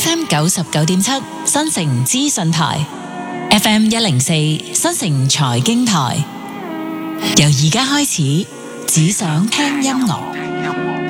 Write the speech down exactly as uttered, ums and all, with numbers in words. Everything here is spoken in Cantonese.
F M 九十九點七新城資訊台，F M 一零四新城財經台。由而家開始，只想聽音樂。